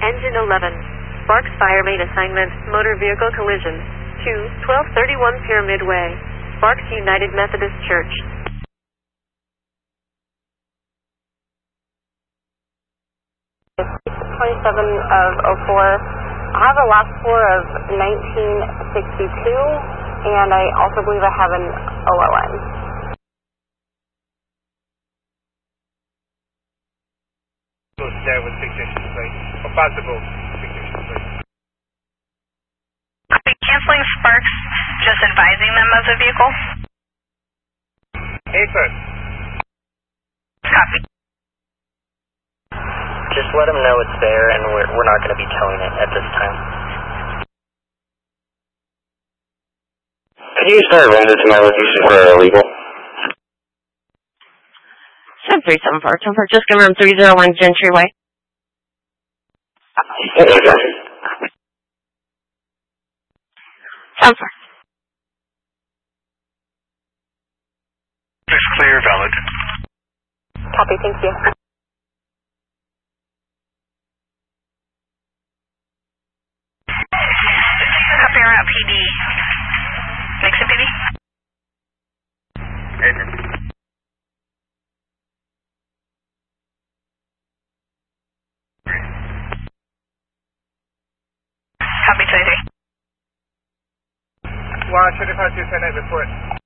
Engine 11. Sparks Fire Main Assignment, Motor Vehicle Collision. To 1231 Pyramid Way. Sparks United Methodist Church. 27 of 04. I have a last four of 1962, and I also believe I have an OLN. There with ignition plate, or possible ignition plate. Copy. Canceling Sparks, just advising them of the vehicle. Affirm. Copy. Just let them know it's there, and we're not going to be towing it at this time. Could you start rendering to my location for illegal? 7374, just confirm 301 Gentry Way. Okay. 74. It's clear, valid. Copy, thank you. Copy around PD. Nixon PD? Copy 23. Well, 25 to 10 report.